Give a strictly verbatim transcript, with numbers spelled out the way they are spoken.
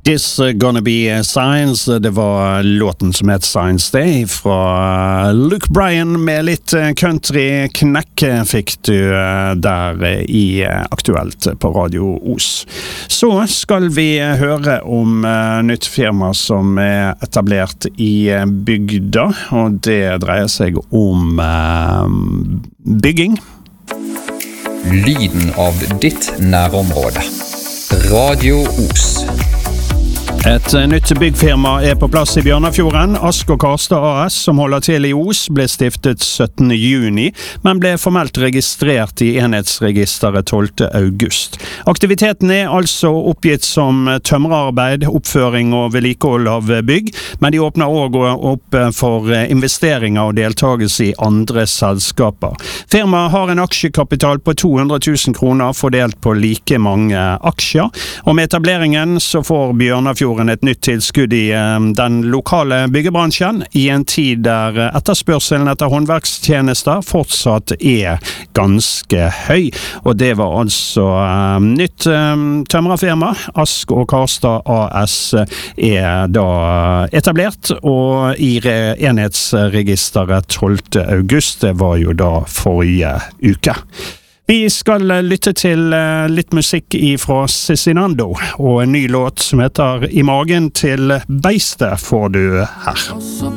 It's gonna be Signs. Det var låten som het Signs Day fra Luke Bryan med litt country-knekk fikk du der i Aktuelt på Radio Os. Så skal vi høre om nytt firma som er etablert i bygda, og det dreier seg om bygging. Lyden av ditt nærområde. Radio Os. Et nytt byggfirma er på plass i Bjørnafjorden. Ask og Karstad A S, som holder til i Os, ble stiftet syttende juni, men ble formelt registrert i enhetsregisteret tolvte august. Aktiviteten er altså oppgitt som tømmerarbeid, oppføring og vedlikehold av bygg, men de åpner også opp for investeringer og deltagelse i andre selskaper. Firmaet har en aksjekapital på to hundre tusen kroner fordelt på like mange aksjer, og med etableringen så får Bjørnafjorden et nytt tilskudd i den lokale byggebransjen i en tid der etterspørselen etter håndverkstjenester fortsatt er ganske høy. Og det var altså um, nytt um, tømmerfirma. Ask og Karstad A S er da etablert, og i enhetsregisteret tolvte august, det var jo da forrige uke. Vi skal lytte til litt musikk fra Cezinando, og en ny låt som heter I magen til beistet får du her.